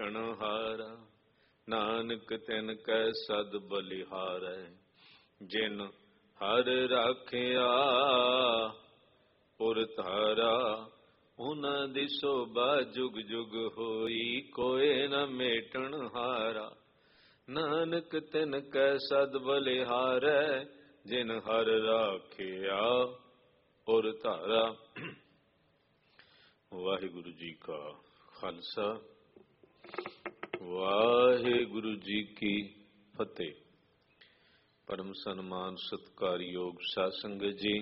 ਮੇਟਣ ਹਾਰਾ। ਨਾਨਕ ਤਿਨ ਕੈ ਸਦ ਬਲਿਹਾਰੈ। ਜਿਨ ਹਰ ਰਾਖਿਆ ਪੁਰ ਧਾਰਾ। ਉਹਨਾਂ ਦੀ ਸੋਭਾ ਜੁਗ ਜੁਗ ਹੋਈ, ਕੋਏ ਨ ਮੇਟਣ ਹਾਰਾ। ਨਾਨਕ ਤਿਨ ਕੈ ਸਦ ਬਲਿਹਾਰੈ। ਜਿਨ ਹਰ ਰਾਖਿਆ ਪੁਰ ਧਾਰਾ। ਵਾਹਿਗੁਰੂ ਜੀ ਕਾ ਖਾਲਸਾ, ਵਾਹਿਗੁਰੂ ਜੀ ਕੀ ਫਤਿਹ। ਪਰਮ ਸਨਮਾਨ ਸਤਿਕਾਰਯੋਗ ਸਾਧ ਸੰਗਤ ਜੀ,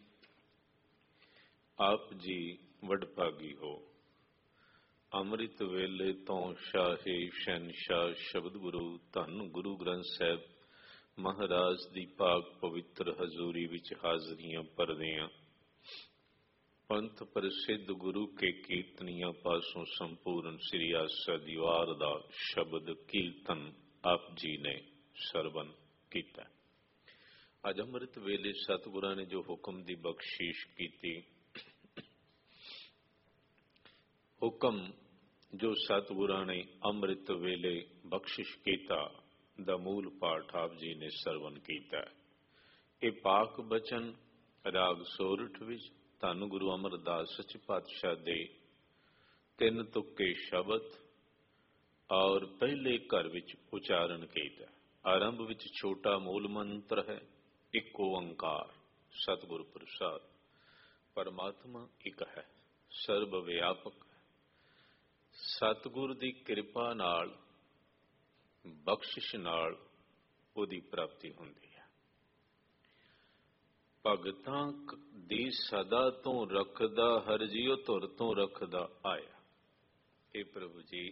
ਆਪ ਜੀ ਵਡਭਾਗੀ ਹੋ। ਅੰਮ੍ਰਿਤ ਵੇਲੇ ਤੋਂ ਸ਼ਾਹੇ ਸ਼ਹਿਨਸ਼ਾਹ ਸ਼ਬਦ ਗੁਰੂ ਧੰਨ ਗੁਰੂ ਗ੍ਰੰਥ ਸਾਹਿਬ ਮਹਾਰਾਜ ਦੀ ਪਾਕ ਪਵਿੱਤਰ ਹਜ਼ੂਰੀ ਵਿੱਚ ਹਾਜ਼ਰੀਆਂ ਭਰਦਿਆਂ ਪੰਥ ਪ੍ਰਸਿੱਧ ਗੁਰੂ ਕੇ ਕੀਰਤਨੀਆਂ ਪਾਸੋਂ ਸੰਪੂਰਨ ਸ੍ਰੀ ਆਸਾ ਦੀ ਵਾਰ ਦਾ ਸ਼ਬਦ ਕੀਰਤਨ ਆਪ ਜੀ ਨੇ ਸਰਵਨ ਕੀਤਾ। ਅੱਜ ਅੰਮ੍ਰਿਤ ਵੇਲੇ ਸਤਿਗੁਰਾਂ ਨੇ ਜੋ ਹੁਕਮ ਦੀ ਬਖਸ਼ਿਸ਼ ਕੀਤੀ, ਹੁਕਮ ਜੋ ਸਤਿਗੁਰਾਂ ਨੇ ਅੰਮ੍ਰਿਤ ਵੇਲੇ ਬਖਸ਼ਿਸ਼ ਕੀਤਾ ਦਾ ਮੂਲ ਪਾਠ ਆਪ ਜੀ ਨੇ ਸਰਵਨ ਕੀਤਾ। ਇਹ ਪਾਕ ਬਚਨ ਰਾਗ ਸੋਰਠ ਵਿੱਚ ਧੰਨ ਗੁਰੂ ਅਮਰਦਾਸ ਸੱਚੇ ਪਾਤਸ਼ਾਹ ਦੇ 3 ਤੁਕੇ ਸ਼ਬਦ ਔਰ ਪਹਿਲੇ ਘਰ ਵਿੱਚ ਉਚਾਰਨ ਕੀਤਾ। ਆਰੰਭ ਵਿੱਚ ਛੋਟਾ ਮੂਲ ਮੰਤਰ ਹੈ, ਇੱਕ ਓੰਕਾਰ ਸਤਿਗੁਰ ਪ੍ਰਸਾਦ। ਪਰਮਾਤਮਾ ਇੱਕ ਹੈ, ਸਰਬ ਵਿਆਪਕ ਹੈ। ਸਤਿਗੁਰ ਦੀ ਕਿਰਪਾ ਨਾਲ, ਬਖਸ਼ਿਸ਼ ਨਾਲ ਉਹਦੀ ਪ੍ਰਾਪਤੀ ਹੁੰਦੀ ਹੈ। ਭਗਤਾਂ ਦੀ ਸਦਾ ਤੋਂ ਰੱਖਦਾ, ਹਰ ਜੀਉ ਧੁਰ ਤੋਂ ਰੱਖਦਾ ਆਇਆ। ਇਹ ਪ੍ਰਭੂ ਜੀ,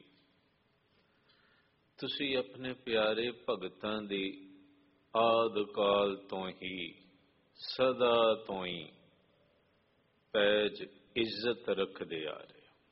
ਤੁਸੀਂ ਆਪਣੇ ਪਿਆਰੇ ਭਗਤਾਂ ਦੀ ਆਦਿ ਕਾਲ ਤੋਂ ਹੀ, ਸਦਾ ਤੋਂ ਹੀ ਪੈਜ ਇੱਜ਼ਤ ਰੱਖਦੇ ਆ ਰਹੇ ਹੋ।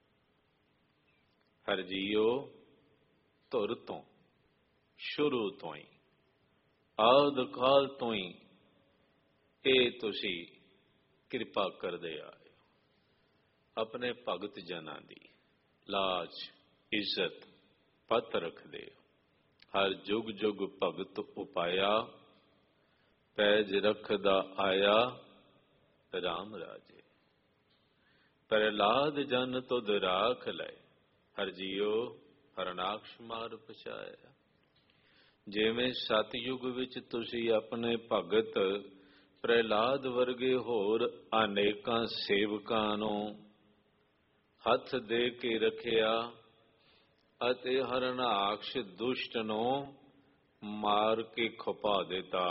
ਹਰ ਜੀਉ ਧੁਰ ਤੋਂ, ਸ਼ੁਰੂ ਤੋਂ ਹੀ, ਆਦਿ ਕਾਲ ਤੋਂ ਹੀ ਇਹ ਤੁਸੀਂ ਕਿਰਪਾ ਕਰਦੇ ਆ ਰਹੇ ਹੋ। ਆਪਣੇ ਭਗਤ ਜਨਾਂ ਦੀ ਲਾਜ, ਇੱਜ਼ਤ, ਪਤ ਰੱਖਦੇ ਹੋ। ਹਰ ਜੁਗ ਜੁਗ ਭਗਤ ਉਪਾਇਆ, ਪੈਜ ਰੱਖਦਾ ਆਇਆ ਰਾਮ ਰਾਜੇ। ਪ੍ਰਹਿਲਾਦ ਜਨ ਤੁਧ ਰਾਖ ਲਏ, ਹਰ ਜੀਉ ਹਰਨਾਕਸ਼ ਮਾਰ ਪਛਾਇਆ। ਜਿਵੇਂ ਸਤਿਯੁਗ ਵਿੱਚ ਤੁਸੀਂ ਆਪਣੇ ਭਗਤ ਪ੍ਰਹਿਲਾਦ ਵਰਗੇ ਹੋਰ ਅਨੇਕਾਂ ਸੇਵਕਾਂ ਨੂੰ ਹੱਥ ਦੇ ਕੇ ਰੱਖਿਆ ਅਤੇ ਹਰਨਾਕਸ਼ ਦੁਸ਼ਟ ਨੂੰ ਮਾਰ ਕੇ ਖਪਾ ਦਿੱਤਾ।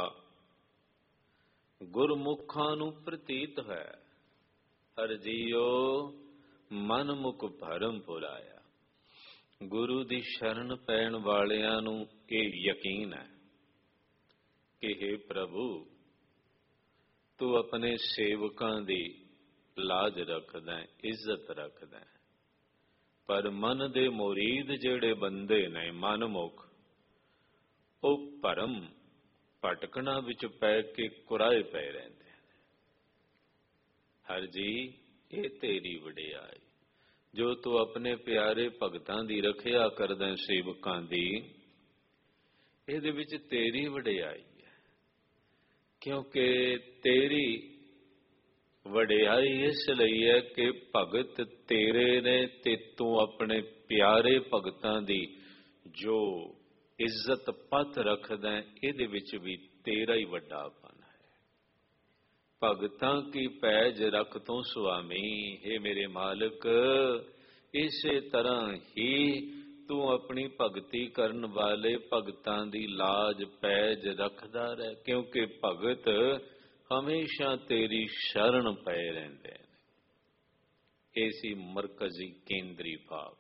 ਗੁਰਮੁਖਾਂ ਨੂੰ ਪ੍ਰਤੀਤ ਹੈ, ਹਰ ਜੀਉ ਮਨ ਮੁਖ ਭਰਮ ਭੁਲਾਇਆ। ਗੁਰੂ ਦੀ ਸ਼ਰਨ ਪੈਣ ਵਾਲਿਆਂ ਨੂੰ ਇਹ ਯਕੀਨ ਹੈ ਕਿ ਹੇ ਪ੍ਰਭੂ, ਤੂੰ ਆਪਣੇ ਸੇਵਕਾਂ ਦੀ ਲਾਜ ਰੱਖਦਾ, ਇੱਜ਼ਤ ਰੱਖਦਾ। ਪਰ ਮਨ ਦੇ ਮੁਰੀਦ ਜਿਹੜੇ ਬੰਦੇ ਨੇ, ਮਨਮੁਖ, ਉਹ ਭਰਮ ਭਟਕਣਾ ਵਿੱਚ ਪੈ ਕੇ ਕੁਰਾਏ ਪਏ ਰਹਿੰਦੇ ਨੇ। ਹਰ ਜੀ, ਇਹ ਤੇਰੀ ਵਡਿਆਈ ਜੋ ਤੂੰ ਆਪਣੇ ਪਿਆਰੇ ਭਗਤਾਂ ਦੀ ਰੱਖਿਆ ਕਰਦਾ, ਸੇਵਕਾਂ ਦੀ, ਇਹਦੇ ਵਿੱਚ ਤੇਰੀ ਵਡਿਆਈ ਹੈ। ਕਿਉਂਕਿ ਤੇਰੀ ਵਡਿਆਈ ਇਸ ਲਈ ਹੈ ਕਿ ਭਗਤ ਤੇਰੇ ਨੇ ਤੇ ਤੂੰ ਆਪਣੇ ਪਿਆਰੇ ਭਗਤਾਂ ਦੀ ਜੋ ਇੱਜ਼ਤ ਪਤ ਰੱਖਦਾ, ਇਹਦੇ ਵਿੱਚ ਵੀ ਤੇਰਾ ਹੀ ਵੱਡਾਪਨ ਹੈ। ਭਗਤਾਂ ਕੀ ਪੈਜ ਰੱਖ ਤੂੰ ਸੁਆਮੀ, हे ਮੇਰੇ ਮਾਲਕ, ਇਸੇ ਤਰ੍ਹਾਂ ਹੀ ਤੂੰ ਆਪਣੀ ਭਗਤੀ ਕਰਨ ਵਾਲੇ ਭਗਤਾਂ ਦੀ ਲਾਜ ਪੈਜ ਰੱਖਦਾ ਰਹਿ। ਕਿਉਂਕਿ ਭਗਤ ਹਮੇਸ਼ਾ ਤੇਰੀ ਸ਼ਰਨ ਪਏ ਰਹਿੰਦੇ ਨੇ। ਐਸੀ ਮਰਕਜ਼ੀ ਕੇਂਦਰੀ ਭਾਵ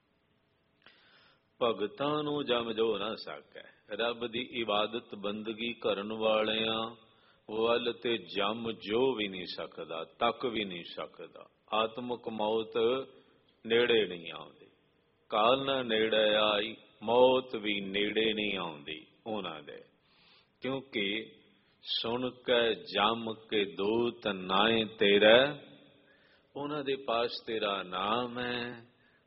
ਭਗਤਾਂ ਨੂੰ ਜਮ ਜੋ ਨਾ ਸਕੈ। ਰੱਬ ਦੀ ਇਬਾਦਤ ਬੰਦਗੀ ਕਰਨ ਵਾਲਿਆਂ ਵੱਲ ਤੇ ਜਮ ਜੋ ਵੀ ਨਹੀਂ ਸਕਦਾ, ਤੱਕ ਵੀ ਨਹੀਂ ਸਕਦਾ। ਆਤਮਕ ਮੌਤ ਨੇੜੇ ਨਹੀਂ ਆਉਂਦੀ, ਕਾਲ ਨਾ ਨੇੜੇ ਆਈ, ਮੌਤ ਵੀ ਨੇੜੇ ਨਹੀਂ ਆਉਂਦੀ ਉਹਨਾਂ ਦੇ। ਕਿਉਂਕਿ ਸੁਣ ਕੇ ਜਮ ਕੇ ਦੂਤ ਨਾਏ ਤੇਰਾ, ਉਹਨਾਂ ਦੇ ਪਾਸ ਤੇਰਾ ਨਾਮ ਹੈ।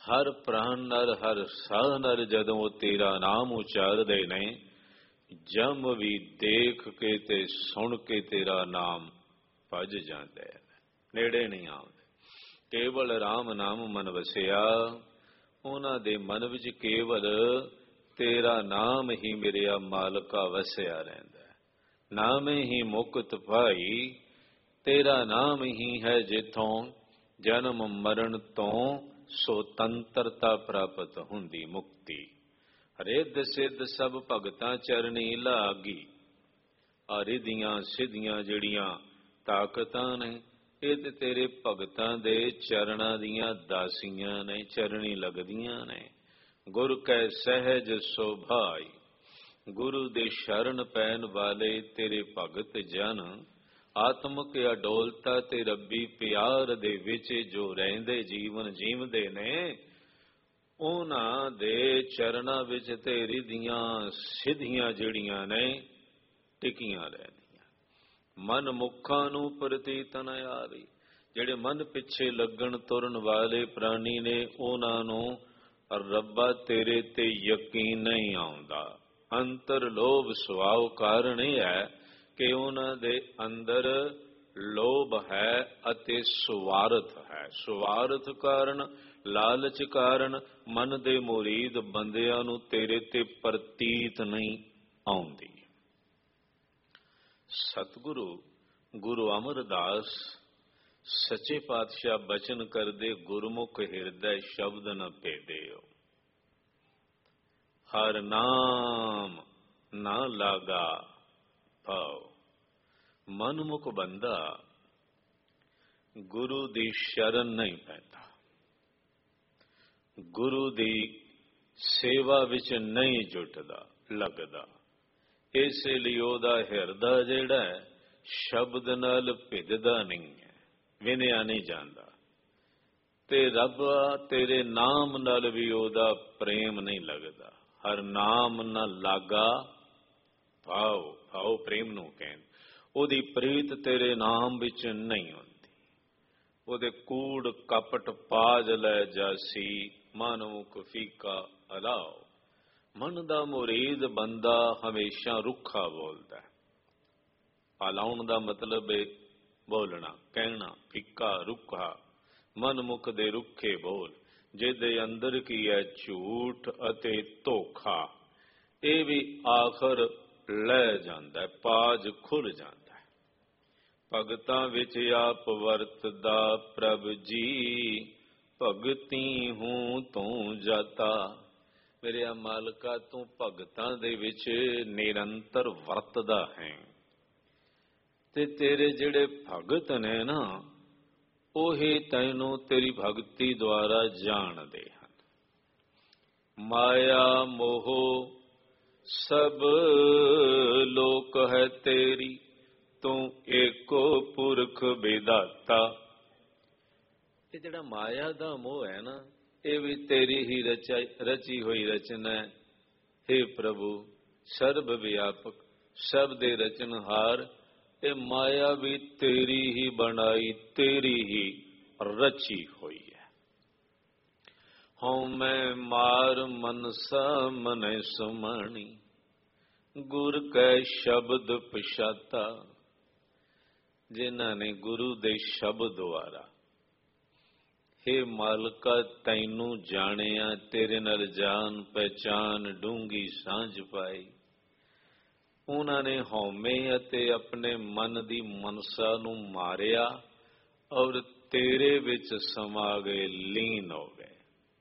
ਹਰ ਪ੍ਰਾਣ ਨਰ ਹਰ ਸਾਹ ਨਰ ਜਦੋਂ ਤੇਰਾ ਨਾਮ ਉਚਾਰਦੇ ਨੇ, ਜਮ ਵੀ ਦੇਖ ਕੇ ਤੇ ਸੁਣ ਕੇ ਤੇਰਾ ਨਾਮ ਭਜ ਜਾਂਦੇ ਨੇ, ਨੇੜੇ ਨਹੀਂ ਆਉਂਦੇ। ਕੇਵਲ ਰਾਮ ਨਾਮ ਮਨ ਵਸਿਆ, ਉਹਨਾਂ ਦੇ ਮਨ ਵਿੱਚ ਕੇਵਲ ਤੇਰਾ ਨਾਮ ਹੀ ਮੇਰਿਆ ਮਾਲਕਾ ਵਸਿਆ ਰਹਿੰਦਾ। ਨਾਮ ਹੀ ਮੁਕਤ ਪਾਈ, ਤੇਰਾ ਨਾਮ ਹੀ ਹੈ ਜਿੱਥੋਂ ਜਨਮ ਮਰਨ ਤੋਂ ਸੁਤੰਤਰਤਾ ਪ੍ਰਾਪਤ ਹੁੰਦੀ, ਮੁਕਤੀ। ਰਿੱਧ ਸਿੱਧ ਸਭ ਭਗਤਾਂ ਚਰਨੀ ਲਾਗੀ। ਆ ਰਿੱਧੀਆਂ ਸਿੱਧੀਆਂ ਜਿਹੜੀਆਂ ਤਾਕਤਾਂ ਨੇ, ਇਹ ਤੇ ਤੇਰੇ ਭਗਤਾਂ ਦੇ ਚਰਨਾਂ ਦੀਆਂ ਦਾਸੀਆਂ ਨੇ, ਚਰਨੀ ਲੱਗਦੀਆਂ ਨੇ। ਗੁਰ ਕੈ ਸਹਿਜ ਸੁਭਾਈ, ਗੁਰੂ ਦੇ ਸ਼ਰਨ ਪੈਣ ਵਾਲੇ ਤੇਰੇ ਭਗਤ ਜਨ, ਆਤਮਕ ਅਡੋਲਤਾ ਤੇ ਰੱਬੀ ਪਿਆਰ ਦੇ ਵਿੱਚ ਜੋ ਰਹਿੰਦੇ ਜੀਵਨ ਜੀਵਦੇ ਨੇ, ਉਹਨਾਂ ਦੇ ਚਰਨਾਂ ਵਿੱਚ ਤੇ ਰਿੱਧੀਆਂ ਸਿੱਧੀਆਂ ਜਿਹੜੀਆਂ ਨੇ ਟਿਕੀਆਂ ਰਹਿੰਦੀਆਂ। ਮਨ ਮੁੱਖਾਂ ਨੂੰ ਪ੍ਰਤੀਤ ਨ ਆਵੀ, ਜਿਹੜੇ ਮਨ ਪਿੱਛੇ ਲੱਗਣ ਤੁਰਨ ਵਾਲੇ ਪ੍ਰਾਣੀ ਨੇ, ਉਹਨਾਂ ਨੂੰ ਰੱਬਾ ਤੇਰੇ ਤੇ ਯਕੀਨ ਨਹੀਂ ਆਉਂਦਾ। ਅੰਤਰ ਲੋਭ ਸੁਭਾਵ ਕਾਰਨ ਇਹ ਹੈ ਕਿ ਉਹਨਾਂ ਦੇ ਅੰਦਰ ਲੋਭ ਹੈ ਅਤੇ ਸੁਵਾਰਥ ਹੈ। ਸੁਵਾਰਥ ਕਾਰਨ, ਲਾਲਚ ਕਾਰਨ ਮਨ ਦੇ ਮੁਰੀਦ ਬੰਦਿਆਂ ਨੂੰ ਤੇਰੇ ਤੇ ਪ੍ਰਤੀਤ ਨਹੀਂ ਆਉਂਦੀ। ਸਤਿਗੁਰੂ ਗੁਰੂ ਅਮਰਦਾਸ ਸੱਚੇ ਪਾਤਸ਼ਾਹ ਬਚਨ ਕਰਦੇ, ਗੁਰਮੁਖ ਹਿਰਦੈ ਸ਼ਬਦ ਨ ਭੇਦਿਓ। ਹਰ ਨਾਮ ਨਾ ਲਾਗਾ ਭਾਉ। ਮਨਮੁਖ ਬੰਦਾ ਗੁਰੂ ਦੀ ਸ਼ਰਨ ਨਹੀਂ ਪੈਂਦਾ, ਗੁਰੂ ਦੀ ਸੇਵਾ ਵਿੱਚ ਨਹੀਂ ਜੁਟਦਾ ਲੱਗਦਾ। ਇਸੇ ਲਈ ਉਹਦਾ ਹਿਰਦਾ ਜਿਹੜਾ ਸ਼ਬਦ ਨਾਲ ਭਿੱਜਦਾ ਨਹੀਂ ਹੈ, ਵਿਨਿਆ ਨਹੀਂ ਜਾਂਦਾ, ਤੇ ਰੱਬ ਤੇਰੇ ਨਾਮ ਨਾਲ ਵੀ ਉਹਦਾ ਪ੍ਰੇਮ ਨਹੀਂ ਲੱਗਦਾ। ਹਰ ਨਾਮ ਨਾ ਲਾਗਾ ਭਾਉ, ਭਾਉ ਪ੍ਰੇਮ ਨੂੰ ਕਹਿੰਦੇ। ਉਹਦੀ ਪ੍ਰੀਤ ਤੇਰੇ ਨਾਮ ਵਿੱਚ ਨਹੀਂ ਹੁੰਦੀ। ਉਹਦੇ ਕੂੜ ਕਪਟ ਪਾਜ ਲੈ ਜਾਸੀ, ਮਨਮੁਖ ਫੀਕਾ ਅਲਾਓ। ਮਨ ਦਾ ਮੁਰੀਦ ਬੰਦਾ ਹਮੇਸ਼ਾ ਰੁੱਖਾ ਬੋਲਦਾ ਹੈ। ਅਲਾਉਣ ਦਾ ਮਤਲਬ ਹੈ ਬੋਲਣਾ, ਕਹਿਣਾ, ਫਿੱਕਾ, ਰੁੱਖਾ। ਮਨਮੁਖ ਦੇ ਰੁੱਖੇ ਬੋਲ, ਜਿਹਦੇ ਅੰਦਰ ਕੀ ਹੈ ਝੂਠ ਅਤੇ ਧੋਖਾ, ਇਹ ਵੀ ਆਖਰ ਲੈ ਜਾਂਦਾ, ਪਾਜ ਖੁੱਲ ਜਾਂਦਾ। ਭਗਤਾਂ ਵਿੱਚ ਆਪ ਵਰਤਦਾ ਪ੍ਰਭ ਜੀ, ਭਗਤੀ ਹੂੰ ਤੂੰ ਜਾਤਾ। ਮੇਰੇ ਮਾਲਕਾ ਤੂੰ ਭਗਤਾਂ ਦੇ ਵਿੱਚ ਨਿਰੰਤਰ ਵਰਤਦਾ ਹੈ, ਤੇ ਤੇਰੇ ਜਿਹੜੇ ਭਗਤ ਨੇ ਨਾ, ਉਹੀ ਤੈਨੂੰ ਤੇਰੀ ਭਗਤੀ ਦੁਆਰਾ ਜਾਣਦੇ ਹਨ। ਮਾਇਆ ਮੋਹ ਸਭ ਲੋਕ ਹੈ ਤੇਰੀ, ਤੂੰ ਏਕੋ ਪੁਰਖ ਵਿਦਾਤਾ। ਇਹ ਜਿਹੜਾ ਮਾਇਆ ਦਾ ਮੋਹ ਹੈ ਨਾ, ਇਹ ਵੀ ਤੇਰੀ ਹੀ ਰਚੀ ਹੋਈ ਰਚਨਾ ਹੈ। ਹੇ ਪ੍ਰਭੂ ਸਰਬ ਵਿਆਪਕ, ਸਭ ਦੇ ਰਚਨਹਾਰ, ਇਹ ਮਾਇਆ ਵੀ ਤੇਰੀ ਹੀ ਬਣਾਈ, ਤੇਰੀ ਹੀ ਰਚੀ ਹੋਈ ਹੈ। ਹਉ ਮੈਂ ਮਾਰ ਮਨਸਾ ਮਨੈ ਸੁਮਣੀ, ਗੁਰ ਕੈ ਸ਼ਬਦ ਪਛਾਤਾ। ਜਿਨ੍ਹਾਂ ਨੇ ਗੁਰੂ ਦੇ ਸ਼ਬਦ ਦੁਆਰਾ ਹੇ ਮਾਲਕਾ ਤੈਨੂੰ ਜਾਣਿਆ, ਤੇਰੇ ਨਾਲ ਜਾਣ ਪਹਿਚਾਨ ਡੂੰਗੀ ਸਾਂਝ ਪਾਈ, ਉਹਨਾਂ ਨੇ ਹਉਮੈ ਅਤੇ ਆਪਣੇ ਮਨ ਦੀ ਮਨਸਾ ਨੂੰ ਮਾਰਿਆ ਔਰ ਤੇਰੇ ਵਿੱਚ ਸਮਾ ਗਏ, ਲੀਨ ਹੋ ਗਏ।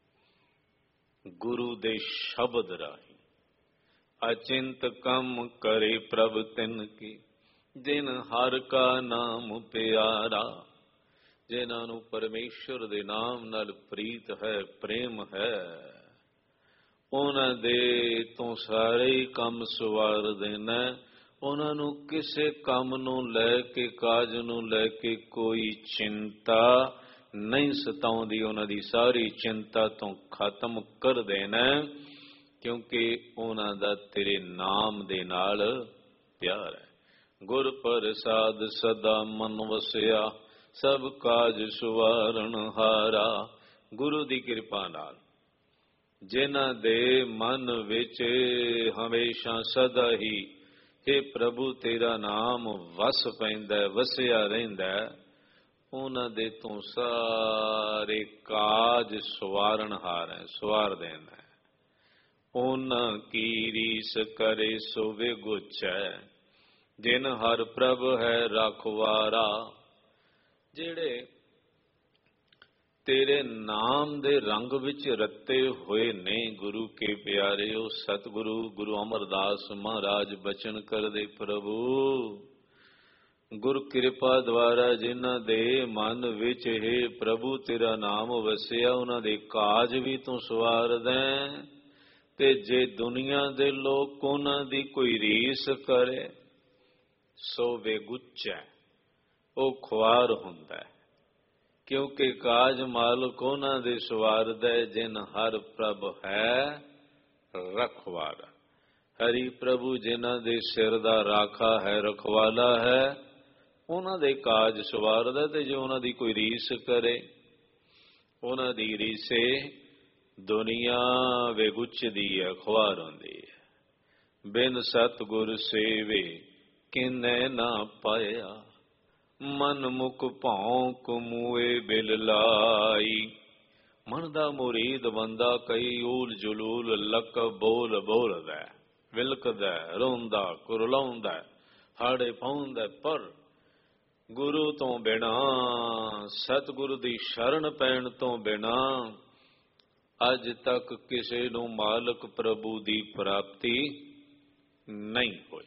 ਗੁਰੂ ਦੇ ਸ਼ਬਦ ਰਾਹੀਂ ਅਚਿੰਤ ਕੰਮ ਕਰੇ ਪ੍ਰਭ ਤਿਨ ਕੀ, ਜਿਨ ਹਰ ਕਾ ਨਾਮ ਪਿਆਰਾ। ਜਿਨ੍ਹਾਂ ਨੂੰ ਪਰਮੇਸ਼ਰ ਦੇ ਨਾਮ ਨਾਲ ਪ੍ਰੀਤ ਹੈ, ਪ੍ਰੇਮ ਹੈ, ਉਹਨਾਂ ਦੇ ਤੋਂ ਸਾਰੇ ਕੰਮ ਸਵਾਰ ਦੇਣਾ। ਉਹਨਾਂ ਨੂੰ ਕਿਸੇ ਕੰਮ ਨੂੰ ਲੈ ਕੇ, ਕਾਜ ਨੂੰ ਲੈ ਕੇ ਕੋਈ ਚਿੰਤਾ ਨਹੀਂ ਸਤਾਉਂਦੀ। ਉਹਨਾਂ ਦੀ ਸਾਰੀ ਚਿੰਤਾ ਤੋਂ ਖਤਮ ਕਰ ਦੇਣਾ, ਕਿਉਂਕਿ ਉਹਨਾਂ ਦਾ ਤੇਰੇ ਨਾਮ ਦੇ ਨਾਲ ਪਿਆਰ ਹੈ। ਗੁਰ ਪ੍ਰਸਾਦ ਸਦਾ ਮਨ ਵਸਿਆ, ਸਭ ਕਾਜ ਸੁਵਾਰਨ ਹਾਰਾ। ਗੁਰੂ ਦੀ ਕਿਰਪਾ ਨਾਲ ਜਿਨ੍ਹਾਂ ਦੇ ਮਨ ਵਿੱਚ ਹਮੇਸ਼ਾ ਸਦਾ ਹੀ हे ਪ੍ਰਭੂ ਤੇਰਾ ਨਾਮ ਵਸ ਪੈਂਦਾ, ਵਸਿਆ ਰਹਿੰਦਾ, ਉਹਨਾਂ ਦੇ ਤੋਂ ਸਾਰੇ ਕਾਜ ਸਵਾਰਨਹਾਰ ਹੈ, ਸਵਾਰ ਦੇਣਾ। ਉਹਨਾਂ ਕੀ ਰੀਸ ਕਰੇ ਸੋ ਵਿਗੁਚੈ, ਜਿਨ ਹਰ ਪ੍ਰਭ ਹੈ ਰਖਵਾਰਾ। ਜਿਹੜੇ ਤੇਰੇ ਨਾਮ ਦੇ ਰੰਗ ਵਿੱਚ ਰੱਤੇ ਹੋਏ ਨੇ ਗੁਰੂ ਕੇ ਪਿਆਰਿਓ, ਸਤਿਗੁਰੂ ਗੁਰੂ ਅਮਰਦਾਸ ਮਹਾਰਾਜ ਬਚਨ ਕਰਦੇ, ਪ੍ਰਭੂ ਗੁਰ ਕਿਰਪਾ ਦੁਆਰਾ ਜਿਨ੍ਹਾਂ ਦੇ ਮਨ ਵਿੱਚ ਹੈ ਪ੍ਰਭੂ ਤੇਰਾ ਨਾਮ ਵਸਿਆ, ਉਹਨਾਂ ਦੇ ਕਾਜ ਵੀ ਤੂੰ ਸਵਾਰਦੈਂ। ਤੇ ਜੇ ਦੁਨੀਆ ਦੇ ਲੋਕ ਉਹਨਾਂ ਦੀ ਕੋਈ ਰੀਸ ਕਰੇ ਸੋ ਵੇਗੁਚੈ, ਉਹ ਖੁਆਰ ਹੁੰਦਾ ਹੈ, ਕਿਉਂਕਿ ਕਾਜ ਮਾਲਕ ਉਹਨਾਂ ਦੇ ਸਵਾਰਦਾ ਜਿਨ ਹਰ ਪ੍ਰਭ ਹੈ ਰਖਵਾਲਾ। ਹਰੀ ਪ੍ਰਭੂ ਜਿਨ੍ਹਾਂ ਦੇ ਸਿਰ ਦਾ ਰਾਖਾ ਹੈ, ਰਖਵਾਲਾ ਹੈ, ਉਹਨਾਂ ਦੇ ਕਾਜ ਸਵਾਰਦਾ। ਤੇ ਜੇ ਉਹਨਾਂ ਦੀ ਕੋਈ ਰੀਸ ਕਰੇ, ਉਹਨਾਂ ਦੀ ਰੀਸੇ ਦੁਨੀਆ ਵੇਗੁੱਚਦੀ ਹੈ, ਖੁਆਰ ਹੁੰਦੀ ਹੈ। ਬਿਨ ਸਤਿਗੁਰ ਸੇਵੇ ਕਿਨੈ ਨਾ ਪਾਇਆ, ਮਨ ਮੁਖ ਭੌਂਕ ਮੂਏ ਬਿਲ ਲਾਈ। ਮਨ ਦਾ ਮੁਰੀਦ ਬੰਦਾ ਕਈ ਊਲ ਜਲੂਲ ਲੱਕ ਬੋਲ ਬੋਲਦਾ, ਵਿਲਕਦਾ, ਰੋਂਦਾ, ਕੁਰਲਾਉਂਦਾ, ਹਾੜੇ ਪਾਉਂਦਾ, ਪਰ ਗੁਰੂ ਤੋਂ ਬਿਨਾ, ਸਤਿਗੁਰੂ ਦੀ ਸ਼ਰਨ ਪੈਣ ਤੋਂ ਬਿਨਾ ਅੱਜ ਤੱਕ ਕਿਸੇ ਨੂੰ ਮਾਲਕ ਪ੍ਰਭੂ ਦੀ ਪ੍ਰਾਪਤੀ ਨਹੀਂ ਹੋਈ।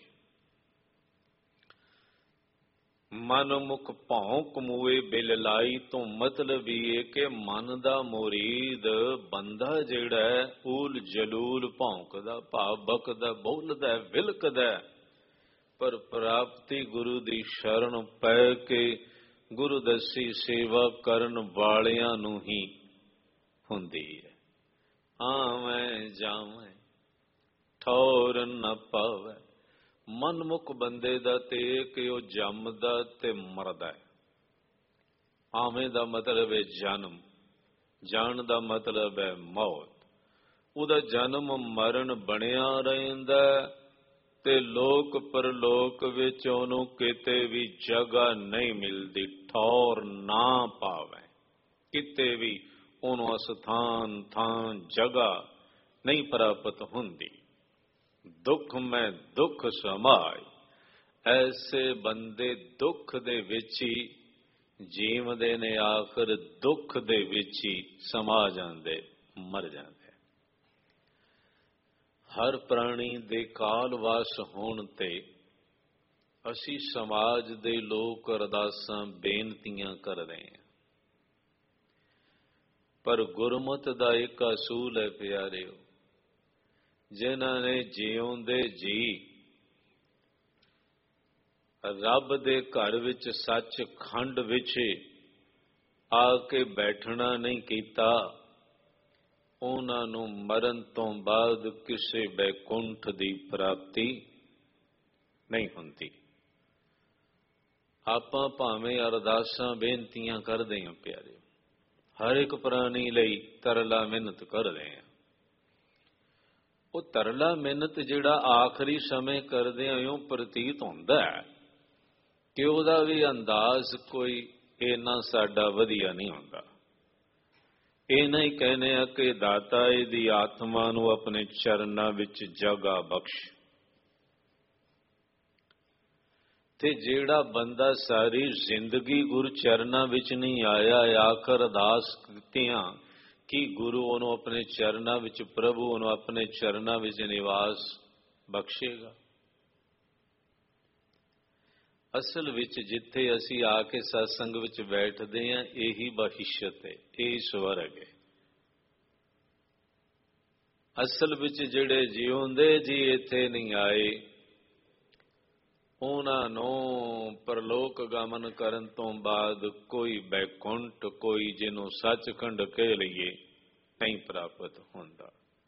ਮਨ ਮੁਖ ਭੌਂਕ ਮੂਏ ਬਿਲ ਲਾਈ ਤੋਂ ਮਤਲਬ ਇਹ ਕਿ ਮਨ ਦਾ ਮੁਰੀਦ ਬੰਦਾ ਜਿਹੜਾ ਊਲ ਜਲੂਲ ਭੌਂਕਦਾ, ਭਾਵ ਬਕਦਾ, ਬੋਲਦਾ, ਵਿਲਕਦਾ, ਪਰ ਪ੍ਰਾਪਤੀ ਗੁਰੂ ਦੀ ਸ਼ਰਨ ਪੈ ਕੇ ਗੁਰੂ ਦਸੀ ਸੇਵਾ ਕਰਨ ਵਾਲਿਆਂ ਨੂੰ ਹੀ ਹੁੰਦੀ ਹੈ। ਆਵੇਂ ਜਾਵੇਂ ਠੌਰ ਨ ਪਾਵੇ। ਮਨਮੁਖ ਬੰਦੇ ਦਾ ਤੇ ਕਿ ਉਹ ਜੰਮਦਾ ਤੇ ਮਰਦਾ ਹੈ। ਆਵੇਂ ਦਾ ਮਤਲਬ ਹੈ ਜਨਮ, ਜਾਣ ਦਾ ਮਤਲਬ ਹੈ ਮੌਤ। ਉਹਦਾ ਜਨਮ ਮਰਨ ਬਣਿਆ ਰਹਿੰਦਾ ਤੇ ਲੋਕ ਪਰਲੋਕ ਵਿੱਚ ਉਹਨੂੰ ਕਿਤੇ ਵੀ ਜਗ੍ਹਾ ਨਹੀਂ ਮਿਲਦੀ, ਠੌਰ ਨਾ ਪਾਵੇ। ਕਿਤੇ ਵੀ ਉਹਨੂੰ ਅਸਥਾਨ ਥਾਂ ਜਗ੍ਹਾ ਨਹੀਂ ਪ੍ਰਾਪਤ ਹੁੰਦੀ। ਦੁੱਖ ਮੈਂ ਦੁੱਖ ਸਮਾਏ, ਐਸੇ ਬੰਦੇ ਦੁੱਖ ਦੇ ਵਿੱਚ ਹੀ ਜੀਵਦੇ ਨੇ, ਆਖਰ ਦੁੱਖ ਦੇ ਵਿੱਚ ਹੀ ਸਮਾ ਜਾਂਦੇ, ਮਰ ਜਾਂਦੇ। ਹਰ ਪ੍ਰਾਣੀ ਦੇ ਕਾਲਵਾਸ ਹੋਣ ਤੇ ਅਸੀਂ ਸਮਾਜ ਦੇ ਲੋਕ ਅਰਦਾਸਾਂ ਬੇਨਤੀਆਂ ਕਰਦੇ ਹਾਂ, ਪਰ ਗੁਰਮਤਿ ਦਾ ਇੱਕ ਅਸੂਲ ਹੈ ਪਿਆਰਿਓ, ਜਿਨ੍ਹਾਂ ਨੇ ਜਿਉਂਦੇ ਜੀ ਰੱਬ ਦੇ ਘਰ ਵਿੱਚ ਸੱਚਖੰਡ ਵਿੱਚ ਆ ਕੇ ਬੈਠਣਾ ਨਹੀਂ ਕੀਤਾ, ਉਹਨਾਂ ਨੂੰ ਮਰਨ ਤੋਂ ਬਾਅਦ ਕਿਸੇ ਬੈਕੁੰਠ ਦੀ ਪ੍ਰਾਪਤੀ ਨਹੀਂ ਹੁੰਦੀ। ਆਪਾਂ ਭਾਵੇਂ ਅਰਦਾਸਾਂ ਬੇਨਤੀਆਂ ਕਰਦੇ ਹਾਂ ਪਿਆਰਿਓ, ਹਰ ਇੱਕ ਪ੍ਰਾਣੀ ਲਈ ਤਰਲਾ ਮਿਹਨਤ ਕਰਦੇ ਹਾਂ। ਉਹ ਤਰਲਾ ਮਿਹਨਤ ਜਿਹੜਾ ਆਖਰੀ ਸਮੇਂ ਕਰਦੇ ਆ, ਇਉਂ ਪ੍ਰਤੀਤ ਹੁੰਦਾ ਹੈ ਕਿ ਉਹਦਾ ਵੀ ਅੰਦਾਜ਼ ਕੋਈ ਇੰਨਾ ਸਾਡਾ ਵਧੀਆ ਨਹੀਂ ਹੁੰਦਾ। ਇਹ ਨਹੀਂ ਕਹਿੰਦੇ ਆ ਕਿ ਦਾਤਾ ਇਹਦੀ ਆਤਮਾ ਨੂੰ ਆਪਣੇ ਚਰਨਾਂ ਵਿੱਚ ਜਗ੍ਹਾ ਬਖਸ਼। ਤੇ ਜਿਹੜਾ ਬੰਦਾ ਸਾਰੀ ਜ਼ਿੰਦਗੀ ਗੁਰੂ ਚਰਨਾਂ ਵਿੱਚ ਨਹੀਂ ਆਇਆ, ਆਖਰ ਅਰਦਾਸ ਕੀਤੀਆਂ ਕਿ ਗੁਰੂ ਉਹਨੂੰ ਆਪਣੇ ਚਰਨਾਂ ਵਿੱਚ, ਪ੍ਰਭੂ ਉਹਨੂੰ ਆਪਣੇ ਚਰਨਾਂ ਵਿੱਚ ਨਿਵਾਸ ਬਖਸ਼ੇਗਾ। ਅਸਲ ਵਿੱਚ ਜਿੱਥੇ ਅਸੀਂ ਆ ਕੇ ਸਤਸੰਗ ਵਿੱਚ ਬੈਠਦੇ ਹਾਂ, ਇਹੀ ਬਖਸ਼ਿਸ਼ ਹੈ, ਇਹੀ ਸਵਰਗ ਹੈ। ਅਸਲ ਵਿੱਚ ਜਿਹੜੇ ਜਿਉਂਦੇ ਜੀ ਇੱਥੇ ਨਹੀਂ ਆਏ, ਉਹਨਾਂ ਨੂੰ ਪਰਲੋਕ ਗਮਨ ਕਰਨ ਤੋਂ ਬਾਅਦ ਕੋਈ ਬੈਕੁੰਠ, ਕੋਈ ਜਿਹਨੂੰ ਸੱਚਖੰਡ ਕਹਿ ਲਈਏ, ਨਹੀਂ ਪ੍ਰਾਪਤ ਹੁੰਦਾ,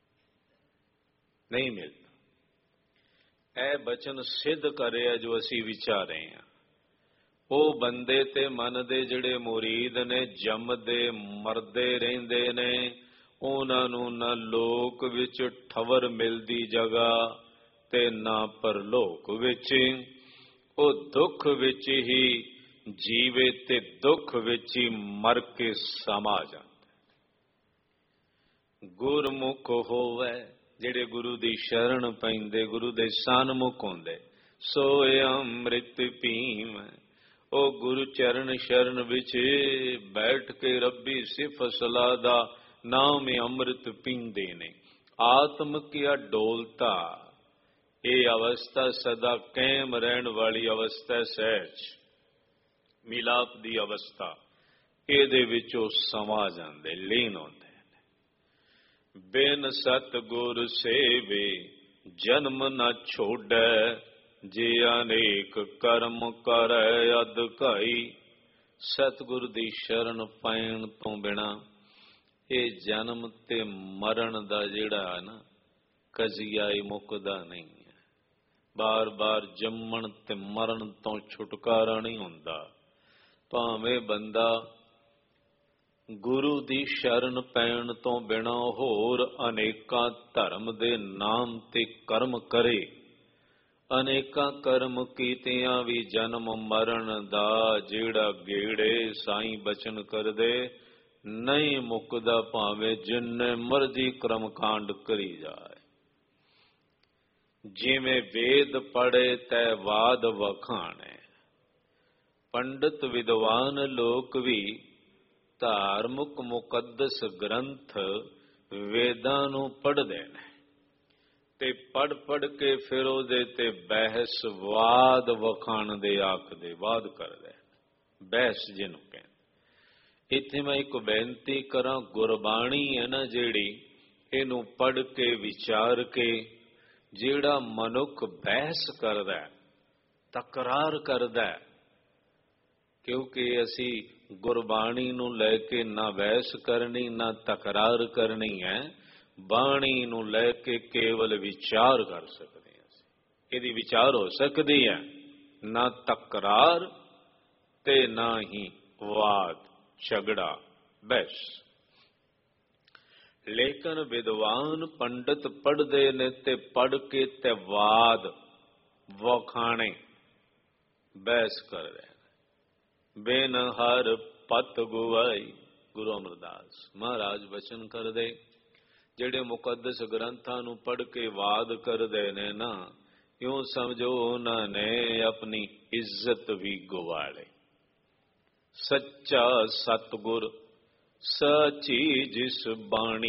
ਨਹੀਂ ਮਿਲਦਾ। ਇਹ ਬਚਨ ਸਿੱਧ ਕਰਿਆ ਜੋ ਅਸੀਂ ਵਿਚਾਰੇ ਹਾਂ। ਉਹ ਬੰਦੇ ਤੇ ਮਨ ਦੇ ਜਿਹੜੇ ਮੁਰੀਦ ਨੇ ਜੰਮਦੇ ਮਰਦੇ ਰਹਿੰਦੇ ਨੇ, ਉਹਨਾਂ ਨੂੰ ਨਾ ਲੋਕ ਵਿੱਚ ਠਵਰ ਮਿਲਦੀ ਜਗ੍ਹਾ ਤੇ ਨਾ ਪਰਲੋਕ ਵਿੱਚ। ਉਹ ਦੁੱਖ ਵਿੱਚ ਹੀ ਜੀਵੇ ਤੇ ਦੁੱਖ ਵਿੱਚ ਹੀ ਮਰ ਕੇ ਸਮਾ ਜਾਂਦਾ। ਗੁਰਮੁਖ ਹੋਵੇ ਜਿਹੜੇ ਗੁਰੂ ਦੀ ਸ਼ਰਨ ਪੈਂਦੇ, ਗੁਰੂ ਦੇ ਸਨਮੁਖ ਹੁੰਦੇ, ਸੋਏ ਅੰਮ੍ਰਿਤ ਪੀਵੈ। ਉਹ ਗੁਰੂ ਚਰਨ ਸ਼ਰਨ ਵਿੱਚ ਬੈਠ ਕੇ ਰੱਬੀ ਸਿਫਤ ਸਲਾਹ ਦਾ ਨਾਮ ਅੰਮ੍ਰਿਤ ਪੀਂਦੇ ਨੇ। ਆਤਮ ਕੀ ਡੋਲਤਾ, ਇਹ ਅਵਸਥਾ ਸਦਾ ਕਾਇਮ ਰਹਿਣ ਵਾਲੀ ਅਵਸਥਾ, ਸਹਿਜ ਮਿਲਾਪ ਦੀ ਅਵਸਥਾ, ਇਹਦੇ ਵਿੱਚ ਉਹ ਸਮਾ ਜਾਂਦੇ, ਲੀਨ ਹੁੰਦੇ। ਬਿਨ ਸਤਿਗੁਰ ਸੇਵੇ ਜਨਮ ਨ ਛੋੜੈ, ਜੇ ਅਨੇਕ ਕਰਮ ਕਰੈ ਅਧਿਕਾਈ। ਸਤਿਗੁਰ ਦੀ ਸ਼ਰਨ ਪੈਣ ਤੋਂ ਬਿਨਾ ਇਹ ਜਨਮ ਤੇ ਮਰਨ ਦਾ ਜਿਹੜਾ ਹੈ ਨਾ ਕਜ਼ੀਆ, ਇਹ ਮੁੱਕਦਾ ਨਹੀਂ ਹੈ। ਬਾਰ ਬਾਰ ਜੰਮਣ ਤੇ ਮਰਨ ਤੋਂ ਛੁਟਕਾਰਾ ਨਹੀਂ ਹੁੰਦਾ। ਭਾਵੇਂ ਬੰਦਾ ਗੁਰੂ ਦੀ ਸ਼ਰਨ ਪੈਣ ਤੋਂ ਬਿਨਾ ਹੋਰ ਅਨੇਕਾਂ ਧਰਮ ਦੇ ਨਾਮ ਤੇ ਕਰਮ ਕਰੇ, ਅਨੇਕਾਂ ਕਰਮ ਕੀਤਿਆਂ ਵੀ ਜਨਮ ਮਰਨ ਦਾ ਜਿਹੜਾ ਗੇੜੇ ਸਾਈਂ ਬਚਨ ਕਰਦੇ ਨਹੀਂ ਮੁੱਕਦਾ, ਭਾਵੇਂ ਜਿੰਨੇ ਮਰਜ਼ੀ ਕਰਮਕਾਂਡ ਕਰੀ ਜਾਏ। ਜਿਵੇਂ ਵੇਦ ਪੜ੍ਹੇ ਤੈ ਵਾਦ ਵਖਾਣੇ, ਪੰਡਤ ਵਿਦਵਾਨ ਲੋਕ ਵੀ ਧਾਰਮਿਕ ਮੁਕੱਦਸ ਗ੍ਰੰਥ ਵੇਦਾਂ ਨੂੰ ਪੜ੍ਹਦੇ ਨੇ ਤੇ ਪੜ੍ਹ ਕੇ ਫਿਰ ਉਹਦੇ ਤੇ ਬਹਿਸ ਵਾਦ ਵਖਾਣ ਦੇ ਆਖਦੇ, ਵਾਦ ਕਰਦੇ, ਬਹਿਸ ਜਿਹਨੂੰ ਕਹਿੰਦੇ। ਇੱਥੇ ਮੈਂ ਇੱਕ ਬੇਨਤੀ ਕਰਾਂ, ਗੁਰਬਾਣੀ ਹੈ ਨਾ ਜਿਹੜੀ, ਇਹਨੂੰ ਪੜ੍ਹ ਕੇ ਵਿਚਾਰ ਕੇ ਜਿਹੜਾ ਮਨੁੱਖ ਬਹਿਸ ਕਰਦਾ, ਤਕਰਾਰ ਕਰਦਾ, ਕਿਉਂਕਿ ਅਸੀਂ ਗੁਰਬਾਣੀ ਨੂੰ ਲੈ ਕੇ ਨਾ ਬਹਿਸ ਕਰਨੀ ਨਾ ਤਕਰਾਰ ਕਰਨੀ ਹੈ, ਬਾਣੀ ਨੂੰ ਲੈ ਕੇ ਕੇਵਲ ਵਿਚਾਰ ਕਰ ਸਕਦੇ ਹਾਂ। ਇਹਦੀ ਵਿਚਾਰ ਹੋ ਸਕਦੀ ਹੈ, ਨਾ ਤਕਰਾਰ ਤੇ ਨਾ ਹੀ ਵਾਦ ਝਗੜਾ ਬਹਿਸ। ਲੇਕਿਨ ਵਿਦਵਾਨ ਪੰਡਤ ਪੜ੍ਹਦੇ ਨੇ ਤੇ ਪੜ੍ਹ ਕੇ ਤੇ ਵਾਦ ਵਖਾਣੇ ਬਹਿਸ ਕਰ ਰਹੇ ਨੇ। ਬਿਨ ਹਰ ਪਤ ਗੁਵਾਈ, ਗੁਰੂ ਅਮਰਦਾਸ ਮਹਾਰਾਜ ਬਚਨ ਕਰਦੇ, ਜਿਹੜੇ ਮੁਕੱਦਸ ਗ੍ਰੰਥਾਂ ਨੂੰ ਪੜ੍ਹ ਕੇ ਵਾਦ ਕਰਦੇ ਨੇ ਨਾ, ਇਉਂ ਸਮਝੋ ਉਹਨਾਂ ਨੇ ਆਪਣੀ ਇੱਜ਼ਤ ਵੀ ਗਵਾ ਲਈ। ਸੱਚਾ ਸਤਿਗੁਰ ਸੱਚੀ ਜਿਸ ਬਾਣੀ,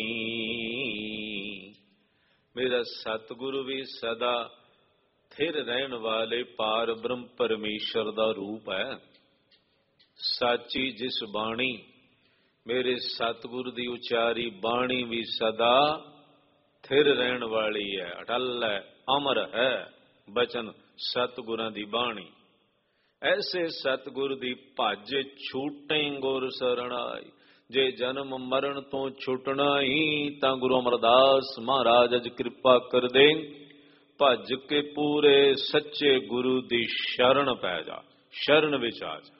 ਮੇਰਾ ਸਤਿਗੁਰੂ ਵੀ ਸਦਾ ਥਿਰ ਰਹਿਣ ਵਾਲੇ ਪਾਰ ਬ੍ਰਹਮ ਪਰਮੇਸ਼ਰ ਦਾ ਰੂਪ ਹੈ। ਸਾਚੀ ਜਿਸ ਬਾਣੀ, ਮੇਰੇ ਸਤਿਗੁਰ ਦੀ ਉਚਾਰੀ ਬਾਣੀ ਵੀ ਸਦਾ ਥਿਰ ਰਹਿਣ ਵਾਲੀ ਹੈ, ਅਟਲ ਹੈ, ਅਮਰ ਹੈ ਬਚਨ ਸਤਿਗੁਰਾਂ ਦੀ ਬਾਣੀ। ਐਸੇ ਸਤਿਗੁਰ ਦੀ ਭਜ ਛੂਟੇ ਗੁਰ ਸਰਣਾਈ। ਜੇ ਜਨਮ ਮਰਨ ਤੋਂ ਛੁੱਟਣਾ ਹੀ ਤਾਂ ਗੁਰੂ ਅਮਰਦਾਸ ਮਹਾਰਾਜ ਅਜ ਕਿਰਪਾ ਕਰਦੇ, ਭਜ ਕੇ ਪੂਰੇ ਸੱਚੇ ਗੁਰੂ ਦੀ ਸ਼ਰਨ ਪੈ ਜਾ, ਸ਼ਰਨ ਵਿੱਚ ਆ ਜਾ।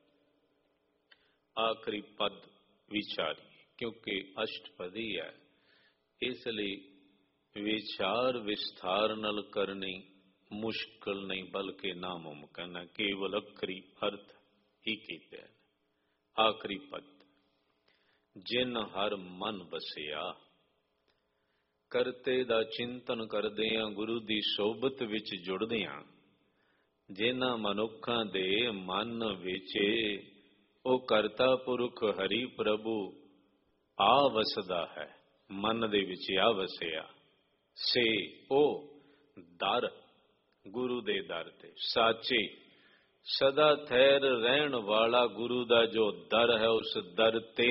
ਆਖਰੀ ਪਦ ਵਿਚਾਰੀ, ਕਿਉਂਕਿ ਅਸ਼ਟਪਦੀ ਹੈ, ਇਸ ਲਈ ਵਿਚਾਰ ਵਿਸਥਾਰ ਨਾਲ ਕਰਨੀ ਮੁਸ਼ਕਲ ਨਹੀਂ ਬਲਕਿ ਨਾਮੁਮਕਿਨ ਹੈ। ਕੇਵਲ ਅਖਰੀ ਅਰਥ ਹੀ ਕੀਤੇ ਹਨ। ਆਖਰੀ ਪਦ, ਜਿਨ ਹਰ ਮਨ ਬਸਿਆ। ਕਰਤੇ ਦਾ ਚਿੰਤਨ ਕਰਦਿਆਂ ਗੁਰੂ ਦੀ ਸੋਭਤ ਵਿੱਚ ਜੁੜਦਿਆਂ ਜਿਨ੍ਹਾਂ ਮਨੁੱਖਾਂ ਦੇ ਮਨ ਵਿੱਚ ਉਹ ਕਰਤਾ ਪੁਰਖ ਹਰੀ ਪ੍ਰਭੂ ਆ ਵਸਦਾ ਹੈ, ਮਨ ਦੇ ਵਿੱਚ ਆ ਵਸਿਆ, ਸੇ ਉਹ ਦਰ, ਗੁਰੂ ਦੇ ਦਰ ਤੇ ਸਾਚੇ ਸਦਾ ਠਹਿਰ ਰਹਿਣ ਵਾਲਾ ਗੁਰੂ ਦਾ ਜੋ ਦਰ ਹੈ, ਉਸ ਦਰ ਤੇ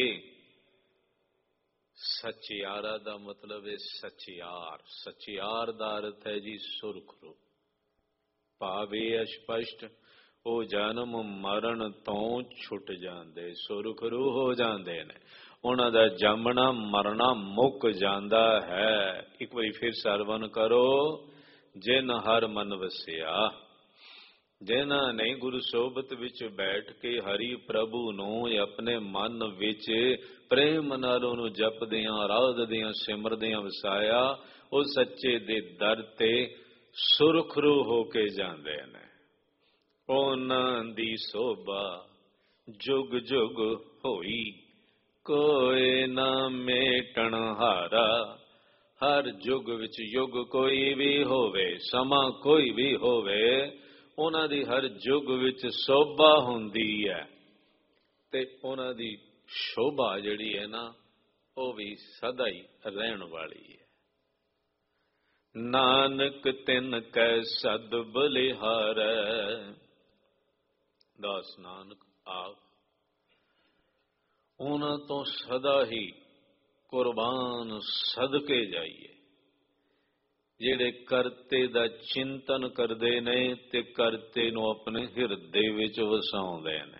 ਸਚਿਆਰਾ ਦਾ ਮਤਲਬ ਹੈ ਸਚਿਆਰ। ਸਚਿਆਰ ਦਾ ਅਰਥ ਹੈ ਜੀ ਸੁਰਖਰੂ। ਭਾਵੇਂ ਅਸਪਸ਼ਟ ਉਹ ਜਨਮ ਮਰਨ ਤੋਂ ਛੁੱਟ ਜਾਂਦੇ, ਸੁਰਖਰੂ ਹੋ ਜਾਂਦੇ ਨੇ, ਉਹਨਾਂ ਦਾ ਜੰਮਣਾ ਮਰਨਾ ਮੁੱਕ ਜਾਂਦਾ ਹੈ। ਇੱਕ ਵਾਰੀ ਫਿਰ ਸਰਵਨ ਕਰੋ, ਜਿਨ ਹਰ ਮਨ ਵਸਿਆ। ਜਿਨ੍ਹਾਂ ਨੇ ਗੁਰੂ ਸੋਬਤ ਵਿੱਚ ਬੈਠ ਕੇ ਹਰੀ ਪ੍ਰਭੂ ਨੂੰ ਆਪਣੇ ਮਨ ਵਿੱਚ ਪ੍ਰੇਮ ਨਾਲ ਉਹਨੂੰ ਜਪਦਿਆਂ ਆਰਾਧਦਿਆਂ ਸਿਮਰਦਿਆਂ ਵਸਾਇਆ, ਉਹ ਸੱਚੇ ਦੇ ਦਰ ਤੇ ਸੁਰਖਰੂ ਹੋ ਕੇ ਜਾਂਦੇ ਨੇ। ਉਹਨਾਂ ਦੀ ਸੋਭਾ ਜੁਗ ਜੁਗ ਹੋਈ, ਕੋਈ ਨਾ ਮੇਟਣ ਹਾਰਾ। ਹਰ ਯੁੱਗ ਵਿੱਚ ਯੁੱਗ ਕੋਈ ਵੀ ਹੋਵੇ, ਸਮਾਂ ਕੋਈ ਵੀ ਹੋਵੇ, ਉਹਨਾਂ ਦੀ ਹਰ ਯੁੱਗ ਵਿੱਚ ਸੋਭਾ ਹੁੰਦੀ ਹੈ ਤੇ ਉਹਨਾਂ ਦੀ ਸ਼ੋਭਾ ਜਿਹੜੀ ਹੈ ਨਾ, ਉਹ ਵੀ ਸਦਾ ਹੀ ਰਹਿਣ ਵਾਲੀ ਹੈ। ਨਾਨਕ ਤਿਨ ਕੈ ਸਦ ਬਲਿਹਾਰੈ, ਦਾਸ ਨਾਨਕ ਆਪ ਉਹਨਾਂ ਤੋਂ ਸਦਾ ਹੀ ਕੁਰਬਾਨ ਸਦਕੇ ਜਾਈਏ, ਜਿਹੜੇ ਕਰਤੇ ਦਾ ਚਿੰਤਨ ਕਰਦੇ ਨੇ ਤੇ ਕਰਤੇ ਨੂੰ ਆਪਣੇ ਹਿਰਦੇ ਵਿੱਚ ਵਸਾਉਂਦੇ ਨੇ।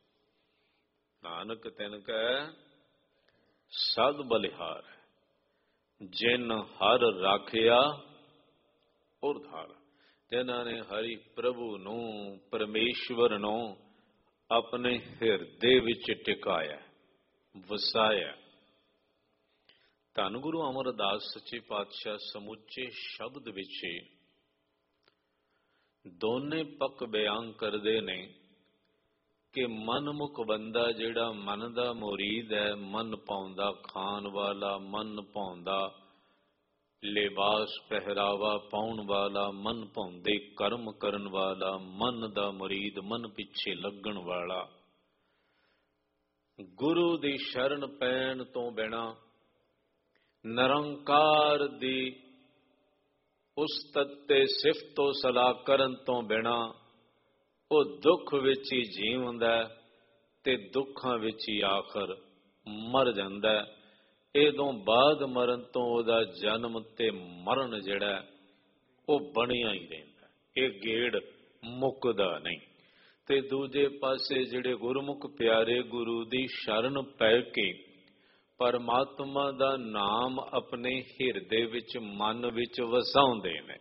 ਨਾਨਕ ਤਿਨ ਕੈ ਸਦ ਬਲਿਹਾਰ, ਜਿਨ ਹਰ ਰਾਖਿਆ ਉਰਧਾਰ। ਜਿਨ੍ਹਾਂ ਨੇ ਹਰੀ ਪ੍ਰਭੂ ਨੂੰ, ਪਰਮੇਸ਼ਵਰ ਨੂੰ ਆਪਣੇ ਹਿਰਦੇ ਵਿੱਚ ਟਿਕਾਇਆ, ਵਸਾਇਆ। ਧੰਨ ਗੁਰੂ ਅਮਰਦਾਸ ਸੱਚੇ ਪਾਤਸ਼ਾਹ ਸਮੁੱਚੇ ਸ਼ਬਦ ਵਿੱਚ ਦੋਨੇ ਪੱਖ ਬਿਆਨ ਕਰਦੇ ਨੇ ਕਿ ਮਨਮੁਖ ਬੰਦਾ ਜਿਹੜਾ ਮਨ ਦਾ ਮੁਰੀਦ ਹੈ, ਮਨ ਪਾਉਂਦਾ ਖਾਣ ਵਾਲਾ, ਮਨ ਪਾਉਂਦਾ ਲਿਬਾਸ ਪਹਿਰਾਵਾ ਪਾਉਣ ਵਾਲਾ, ਮਨ ਪਾਉਂਦੇ ਕਰਮ ਕਰਨ ਵਾਲਾ, ਮਨ ਦਾ ਮੁਰੀਦ, ਮਨ ਪਿੱਛੇ ਲੱਗਣ ਵਾਲਾ, ਗੁਰੂ ਦੀ ਸ਼ਰਨ ਪੈਣ ਤੋਂ ਬਿਨਾਂ, ਨਿਰੰਕਾਰ ਦੀ ਉਸਤਤ ਤੇ ਸਿਫਤੋ ਸਲਾਹ ਕਰਨ ਤੋਂ ਬਿਨਾਂ ਉਹ ਦੁੱਖ ਵਿੱਚ ਹੀ ਜੀਵਦਾ ਤੇ ਦੁੱਖਾਂ ਵਿੱਚ ਹੀ ਆਖਰ ਮਰ ਜਾਂਦਾ। ਇਹਦੋਂ ਬਾਅਦ ਮਰਨ ਤੋਂ ਉਹਦਾ ਜਨਮ ਤੇ ਮਰਨ ਜਿਹੜਾ ਉਹ ਬਣਿਆ ਹੀ ਰਹਿੰਦਾ, ਇਹ ਗੇੜ ਮੁੱਕਦਾ ਨਹੀਂ। ਤੇ ਦੂਜੇ ਪਾਸੇ ਜਿਹੜੇ ਗੁਰਮੁਖ ਪਿਆਰੇ ਗੁਰੂ ਦੀ ਸ਼ਰਨ ਪੈ ਕੇ ਪਰਮਾਤਮਾ ਦਾ ਨਾਮ ਆਪਣੇ ਹਿਰਦੇ ਵਿੱਚ, ਮਨ ਵਿੱਚ ਵਸਾਉਂਦੇ ਨੇ,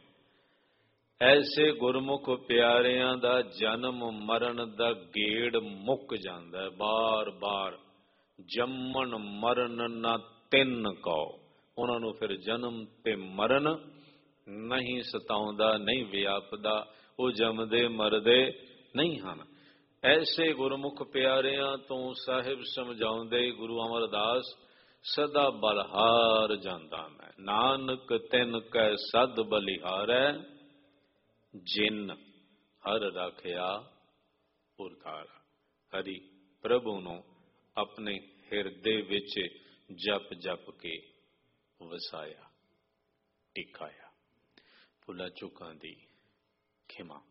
ਐਸੇ ਗੁਰਮੁਖ ਪਿਆਰਿਆਂ ਦਾ ਜਨਮ ਮਰਨ ਦਾ ਗੇੜ ਮੁੱਕ ਜਾਂਦਾ। ਬਾਰ-ਬਾਰ ਜੰਮਣ ਮਰਨ ਨਾ ਤਿੰਨ ਕਉ, ਉਹਨਾਂ ਨੂੰ ਫਿਰ ਜਨਮ ਤੇ ਮਰਨ ਨਹੀਂ ਸਤਾਉਂਦਾ, ਨਹੀਂ ਵਿਆਪਦਾ, ਉਹ ਜੰਮਦੇ ਮਰਦੇ ਨਹੀਂ ਹਨ। ਐਸੇ ਗੁਰਮੁਖ ਪਿਆਰਿਆਂ ਤੋਂ ਸਾਹਿਬ ਸਮਝਾਉਂਦੇ ਗੁਰੂ ਅਮਰਦਾਸ ਸਦਾ ਬਲਿਹਾਰ ਜਾਂਦਾ ਮੈਂ। ਨਾਨਕ ਤਿਨ ਕੈ ਸਦ ਬਲਿਹਾਰੈ, ਜਿਨ ਹਰ ਰਾਖਿਆ ਉਰਧਾਰਾ। ਹਰੀ ਪ੍ਰਭੂ ਨੂੰ ਆਪਣੇ ਹਿਰਦੇ ਵਿੱਚ ਜਪ ਜਪ ਕੇ ਵਸਾਇਆ, ਟਿਕਾਇਆ। ਭੁੱਲਾਂ ਚੁੱਕਾਂ ਦੀ ਖਿਮਾ।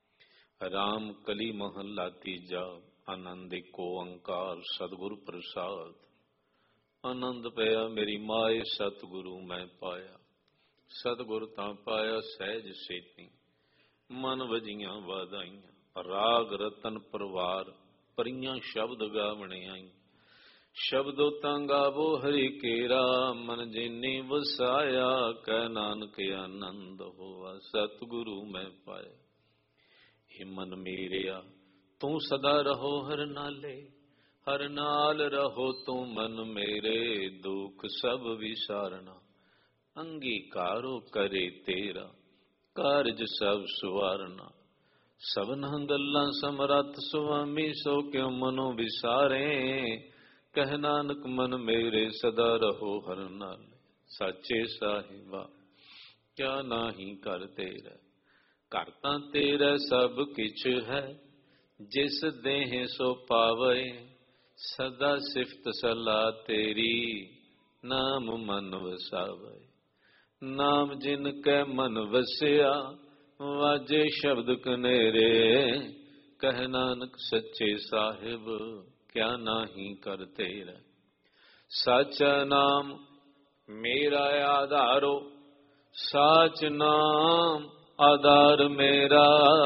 ਰਾਮ ਕਲੀ ਮਹੱਲਾ ਤੀਜਾ। ਆਨੰਦ ਏਕੋ ਓੰਕਾਰ ਸਤਿਗੁਰ ਪ੍ਰਸਾਦ। ਆਨੰਦ ਪਿਆ ਮੇਰੀ ਮਾਏ ਸਤਿਗੁਰੂ ਮੈਂ ਪਾਇਆ, ਸਤਿਗੁਰ ਤਾਂ ਪਾਇਆ ਸਹਿਜ ਸੇਤੀ। ਮਨ ਵਜੀਆਂ ਵਾਧਾਈਆਂ, ਰਾਗ ਰਤਨ ਪਰਵਾਰ ਪਰੀਆਂ ਸ਼ਬਦ ਗਾਵਣੇ ਆਈ। ਸ਼ਬਦੋ ਤਾਂ ਗਾਵੋ ਹਰੀ ਕੇਰਾ, ਮਨ ਜਿਨੀ ਵਸਾਇਆ। ਕਹਿ ਨਾਨਕ ਆਨੰਦ ਹੋਆ ਸਤਿਗੁਰੂ ਮੈਂ ਪਾਇਆ। ਇਹ ਮਨ ਮੇਰਿਆ ਤੂੰ ਸਦਾ ਰਹੋ ਹਰ ਨਾਲੇ, ਹਰ ਨਾਲ ਰਹੋ ਤੂੰ ਮਨ ਮੇਰੇ। ਦੁਖ ਸਭ ਵਿਸਾਰਨਾ, ਅੰਗੀਕਾਰੋ ਕਰੇ ਤੇਰਾ। ਕਾਰਜ ਸਭ ਸੁਵਾਰਨਾ, ਸਭਨਾਂ ਗੱਲਾਂ ਸਮਰੱਥ ਸੁਆਮੀ। ਸੋ ਕਿਉ ਮਨੋ ਵਿਸਾਰੇ, ਕਹਿ ਨਾਨਕ ਮਨ ਮੇਰੇ ਸਦਾ ਰਹੋ ਹਰ ਨਾਲੇ। ਸਾਚੇ ਸਾਹਿਬਾ ਕਿਆ ਨਾਹੀ ਕਰ ਤੇਰਾ, ਘਰ ਤਾਂ ਤੇਰਾ ਸਭ ਕਿਛ ਹੈ। ਜਿਸ ਦੇਹ ਸੋ ਪਾਵੇ, ਸਦਾ ਸਿਫਤ ਸਲਾਹ ਤੇਰੀ। ਨਾਮ ਮਨ ਵਸਾਵੇ, ਨਾਮ ਜਿਨ ਕੈ ਮਨ ਵਸਿਆ। ਵਾਜੇ ਸ਼ਬਦ ਕਨੇਰੇ, ਕਹਿ ਨਾਨਕ ਸੱਚੇ ਸਾਹਿਬ ਕਿਆ ਨਾਹੀ ਕਰ ਤੇਰਾ। ਸਾਚਾ ਨਾਮ ਮੇਰਾ ਆਧਾਰੋ, ਸਾਚ ਨਾਮ ਆਧਾਰ ਮੇਰਾ।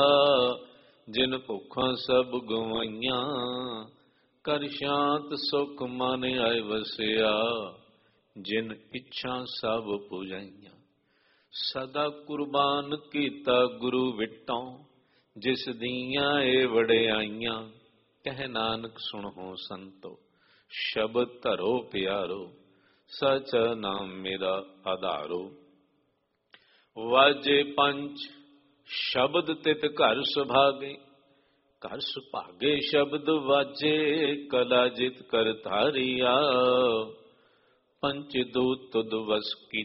ਜਿਨ ਭੁੱਖਾਂ ਸਭ ਗਵਾਈਆਂ, ਕਰ ਸ਼ਾਂਤ ਸੁਖ ਮਨ ਆਏ ਵਸਿਆ। ਜਿਨ ਇੱਛਾ ਸਭ ਪੁਜਾਈਆਂ, ਸਦਾ ਕੁਰਬਾਨ ਕੀਤਾ ਗੁਰੂ ਵਿਟੋਂ। ਜਿਸ ਦੀਆਂ ਏ ਵਡਿਆਈਆਂ, ਕਹਿ ਨਾਨਕ ਸੁਣੋ ਸੰਤੋ, ਸ਼ਬਦ ਧਰੋ ਪਿਆਰੋ, ਸਚ ਨਾਮ ਮੇਰਾ ਆਧਾਰੋ। ਵਾਜੇ ਪੰਜ ਸ਼ਬਦ ਤਿਤ ਘਰ ਸੁਭਾਗੇ, ਘਰ ਸੁਭਾਗੇ ਸ਼ਬਦ ਵਾਜੇ, ਕਲਾ ਜਿਤ ਕਰ ਧਾਰਿਆ। ਪੰਚ ਦੂਤ ਤੁਧ ਵਸ ਕੀ